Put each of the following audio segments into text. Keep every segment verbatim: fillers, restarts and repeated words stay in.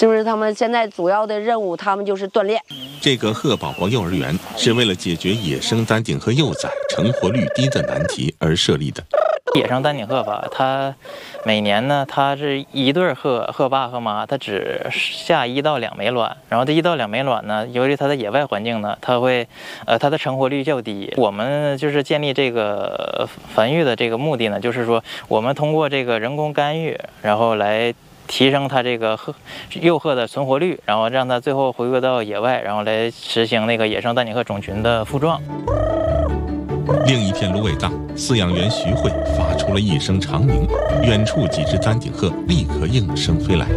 就是他们现在主要的任务，他们就是锻炼。 这个鹤宝宝幼儿园是为了解决野生丹顶鹤幼崽成活率低的难题而设立的。 野生丹顶鹤吧，它每年呢，它是一对鹤鹤爸鹤妈，它只下一到两枚卵，然后这一到两枚卵呢，由于它的野外环境呢，它会，呃，它的成活率较低。我们就是建立这个繁育的这个目的呢，就是说我们通过这个人工干预，然后来提升它这个鹤幼鹤的存活率，然后让它最后回归到野外，然后来实行那个野生丹顶鹤种群的复壮。 另一片芦苇荡，饲养员徐慧发出了一声长鸣，远处几只丹顶鹤立刻应声飞来。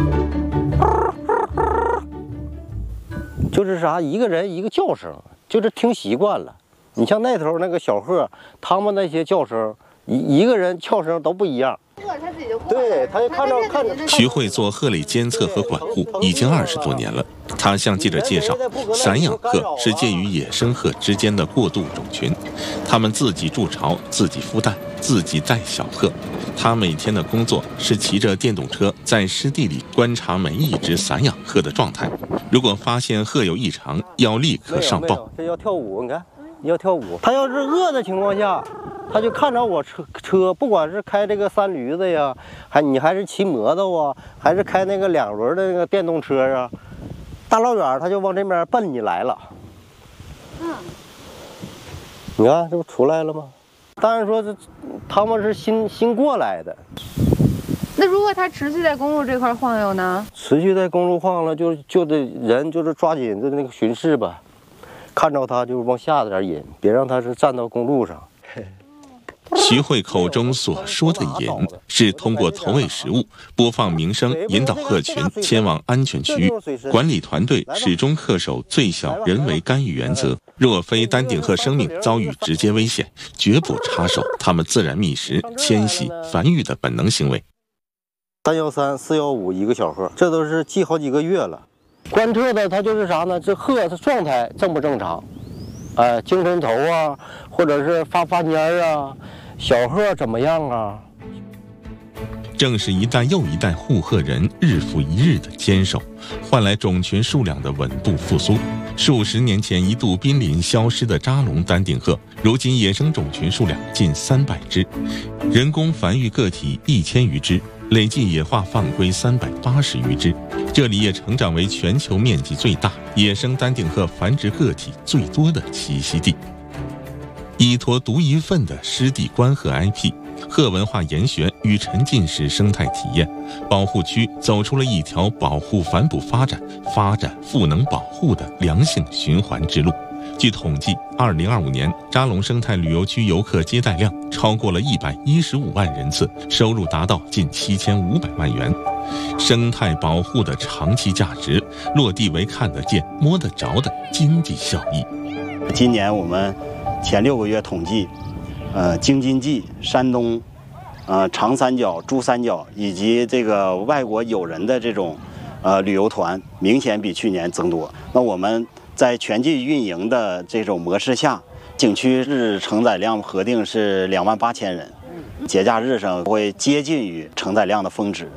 就是啥，一个人一个叫声，就是听习惯了。你像那头那个小鹤，他们那些叫声，一一个人叫声都不一样。对，他就看着看着。 徐慧做鹤类监测和管护已经二十多年了。他向记者介绍，散养鹤是介于野生鹤之间的过渡种群，他们自己筑巢，自己孵蛋，自己带小鹤。他每天的工作是骑着电动车在湿地里观察每一只散养鹤的状态，如果发现鹤有异常，要立刻上报。 这要跳舞，你看，要跳舞。他要是饿的情况下，他就看着我车车，不管是开这个三驴子呀，还你还是骑摩托啊，还是开那个两轮的那个电动车啊，大老远他就往这边奔你来了。嗯，你看这不出来了吗？当然说这他们是新新过来的。 那如果他持续在公路这块晃悠呢？ 持续在公路晃了，就就得人就是抓紧的那个巡视吧，看着他就往下点引，别让他是站到公路上。 徐慧口中所说的引，是通过投喂食物、播放鸣声引导鹤群前往安全区域。管理团队始终恪守最小人为干预原则，若非丹顶鹤生命遭遇直接危险，绝不插手它们自然觅食、迁徙、繁育的本能行为。 三幺三、四幺五一个小鹤，这都是记好几个月了。观测的它就是啥呢？这鹤它状态正不正常？呃，精神头啊，或者是发发蔫啊，小鹤怎么样啊？ 正是一代又一代护鹤人日复一日的坚守，换来种群数量的稳步复苏。数十年前一度濒临消失的扎龙丹顶鹤，如今野生种群数量近三百只，人工繁育个体一千余只，累计野化放归三百八十余只。这里也成长为全球面积最大、野生丹顶鹤繁殖个体最多的栖息地。一坨独一份的湿地观鹤 I P， 鹤文化研学与沉浸式生态体验，保护区走出了一条保护反哺发展、发展赋能保护的良性循环之路。据统计，二零二五年扎龙生态旅游区游客接待量超过了一百一十五万人次，收入达到近七千五百万元。生态保护的长期价值，落地为看得见、摸得着的经济效益。 今年我们前六个月统计，呃，京津冀、山东、呃长三角、珠三角以及这个外国友人的这种呃旅游团，明显比去年增多。那我们在全季运营的这种模式下，景区日承载量核定是两万八千人，节假日上会接近于承载量的峰值。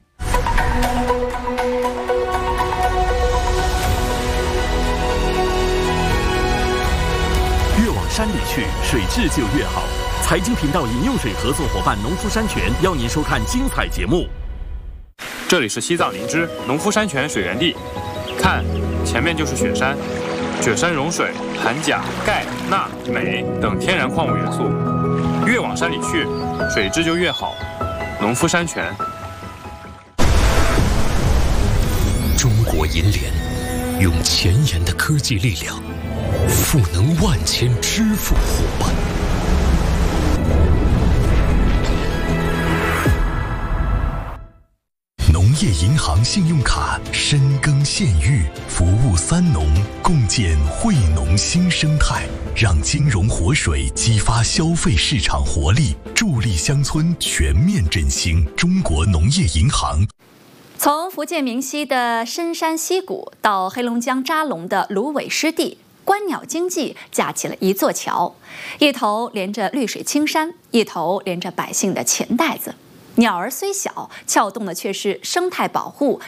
越往山里去，水质就越好。财经频道饮用水合作伙伴农夫山泉邀您收看精彩节目。 这里是西藏林芝农夫山泉水源地，看，前面就是雪山，雪山融水含钾、钙、钠、镁等天然矿物元素，越往山里去，水质就越好。农夫山泉。 中国银联用前沿的科技力量，赋能万千支付伙伴。农业银行信用卡深耕县域，服务三农，共建惠农新生态，让金融活水激发消费市场活力，助力乡村全面振兴。中国农业银行。 从福建明溪的深山溪谷到黑龙江扎龙的芦苇湿地，观鸟经济架起了一座桥，一头连着绿水青山，一头连着百姓的钱袋子。鸟儿虽小，撬动的却是生态保护